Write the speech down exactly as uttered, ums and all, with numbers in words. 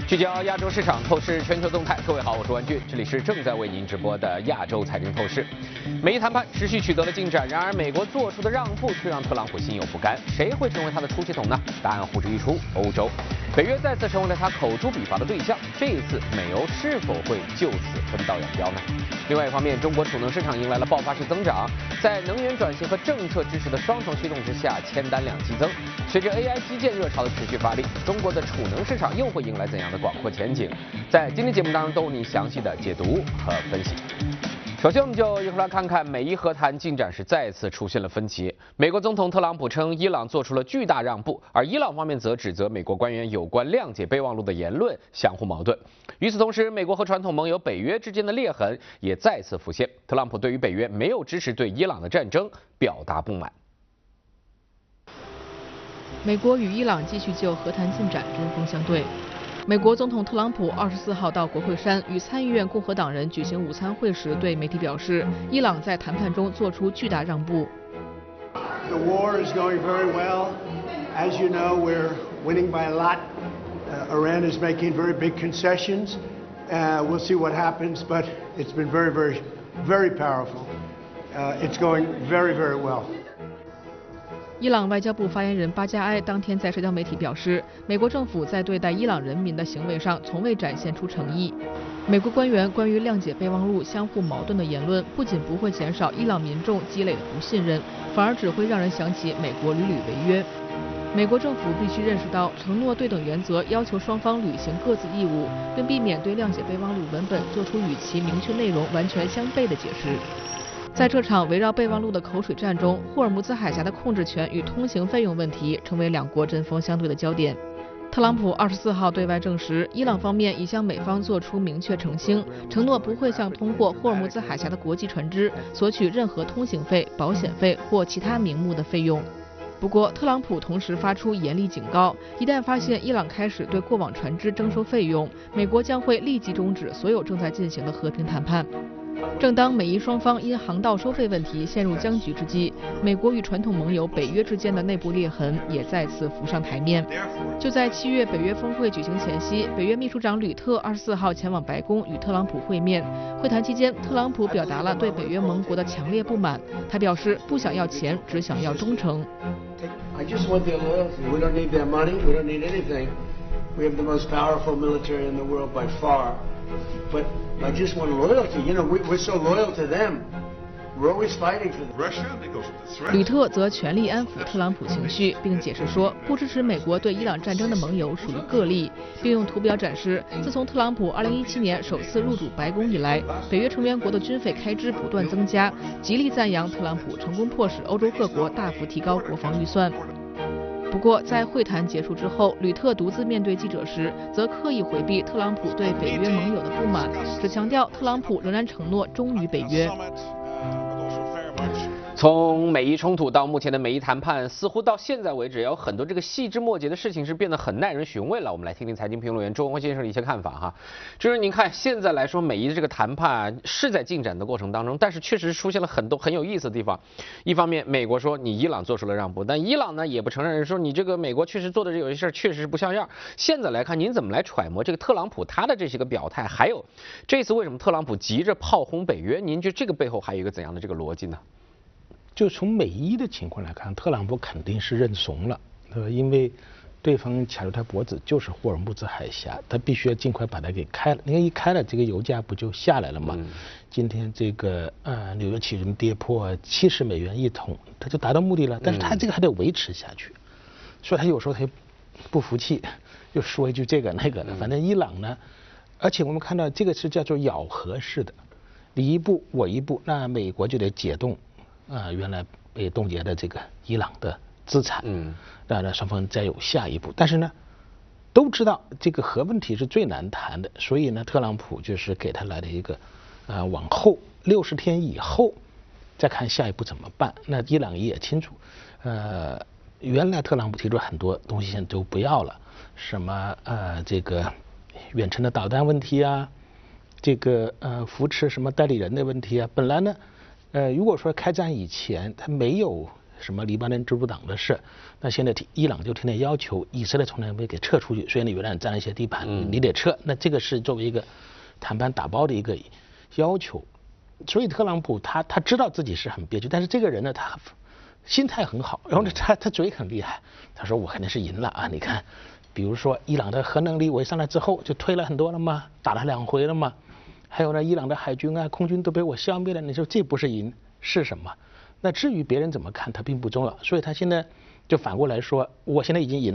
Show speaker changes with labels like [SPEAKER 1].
[SPEAKER 1] 聚焦亚洲市场，透视全球动态。各位好，我是万俊，这里是正在为您直播的亚洲财经透视。美伊谈判持续取得了进展，然而美国做出的让步却让特朗普心有不甘。谁会成为他的出气筒呢？答案呼之欲出，欧洲。北约再次成为了他口诛笔伐的对象，这一次美欧是否会就此分道扬镳呢？另外一方面，中国储能市场迎来了爆发式增长，在能源转型和政策支持的双重驱动之下，签单量激增。随着 A I 基建热潮的持续发力，中国的储能市场又会迎来怎样的广阔前景？在今天节目当中都为您详细的解读和分析。首先，我们就一块来看看美伊和谈进展时再次出现了分歧。美国总统特朗普称伊朗做出了巨大让步，而伊朗方面则指责美国官员有关谅解备忘录的言论相互矛盾。与此同时，美国和传统盟友北约之间的裂痕也再次浮现。特朗普对于北约没有支持对伊朗的战争表达不满。
[SPEAKER 2] 美国与伊朗继续就和谈进展针锋相对。美国总统特朗普二十四号到国会山与参议院共和党人举行午餐会时，对媒体表示，伊朗在谈判中做出巨大让步。
[SPEAKER 3] The war is going very well. As you know, we're winning by a lot. Uh, Iran is making very big concessions. Uh, we'll see what happens, but it's been very, very, very powerful. Uh, it's going very, very well.
[SPEAKER 2] 伊朗外交部发言人巴加埃当天在社交媒体表示，美国政府在对待伊朗人民的行为上从未展现出诚意。美国官员关于谅解备忘录相互矛盾的言论，不仅不会减少伊朗民众积累的不信任，反而只会让人想起美国屡屡违约。美国政府必须认识到承诺对等原则要求双方履行各自义务，并避免对谅解备忘录文本做出与其明确内容完全相悖的解释。在这场围绕备忘录的口水战中，霍尔木兹海峡的控制权与通行费用问题成为两国针锋相对的焦点。特朗普二十四号对外证实，伊朗方面已向美方做出明确澄清，承诺不会向通过霍尔木兹海峡的国际船只索取任何通行费、保险费或其他名目的费用。不过，特朗普同时发出严厉警告，一旦发现伊朗开始对过往船只征收费用，美国将会立即终止所有正在进行的和平谈判。正当美伊双方因航道收费问题陷入僵局之际，美国与传统盟友北约之间的内部裂痕也再次浮上台面。就在七月北约峰会举行前夕，北约秘书长吕特二十四号前往白宫与特朗普会面。会谈期间，特朗普表达了对北约盟国的强烈不满，他表示不想要钱，只想要忠诚。
[SPEAKER 3] I just want their loyalty. We don't need their money. We don't need anything. We have the most powerful military in the world by far. But I just want loyalty. You know, we, we're so loyal to them. We're always fighting for them.
[SPEAKER 4] Russia, because of the threat.
[SPEAKER 2] 吕特则全力安抚特朗普情绪，并解释说，不支持美国对伊朗战争的盟友属于个例，并用图表展示，自从特朗普二零一七年首次入主白宫以来，北约成员国的军费开支不断增加，极力赞扬特朗普成功迫使欧洲各国大幅提高国防预算。不过，在会谈结束之后，吕特独自面对记者时，则刻意回避特朗普对北约盟友的不满，只强调特朗普仍然承诺忠于北约。
[SPEAKER 1] 从美伊冲突到目前的美伊谈判，似乎到现在为止，有很多这个细枝末节的事情是变得很耐人寻味了。我们来听听财经评论员周文辉先生的一些看法哈。就是您看现在来说，美伊的这个谈判是在进展的过程当中，但是确实出现了很多很有意思的地方。一方面，美国说你伊朗做出了让步，但伊朗呢也不承认，说你这个美国确实做的这有些事儿确实是不像样。现在来看，您怎么来揣摩这个特朗普他的这些个表态？还有这次为什么特朗普急着炮轰北约？您觉得这个背后还有一个怎样的这个逻辑呢？
[SPEAKER 5] 就从美伊的情况来看，特朗普肯定是认怂了，对吧？因为对方卡住他脖子就是霍尔木兹海峡，他必须要尽快把它给开了。你看一开了，这个油价不就下来了吗？嗯、今天这个呃纽约期油跌破七十美元一桶，他就达到目的了。但是他这个还得维持下去，嗯、所以他有时候他又不服气，又说一句这个那个的。反正伊朗呢，而且我们看到这个是叫做咬合式的，你一步我一步，那美国就得解冻。啊、呃，原来被冻结的这个伊朗的资产，嗯，让让双方再有下一步。但是呢，都知道这个核问题是最难谈的，所以呢，特朗普就是给他来了一个，啊、呃，往后六十天以后再看下一步怎么办。那伊朗也清楚，呃，原来特朗普提出很多东西现在都不要了，什么呃这个远程的导弹问题啊，这个呃扶持什么代理人的问题啊，本来呢。呃，如果说开战以前他没有什么黎巴嫩真主党的事。那现在伊朗就天天要求以色列从那边给撤出去，虽然你原来占了一些地盘，嗯、你得撤。那这个是作为一个谈判打包的一个要求。所以特朗普他他知道自己是很憋屈，但是这个人呢，他心态很好，然后呢，他他嘴很厉害，他说我肯定是赢了啊！你看，比如说伊朗的核能力我一上来之后就退了很多了嘛，打了两回了嘛，还有呢，伊朗的海军啊、空军都被我消灭了，你说这不是赢是什么？那至于别人怎么看，他并不重要，所以他现在就反过来说，我现在已经赢了。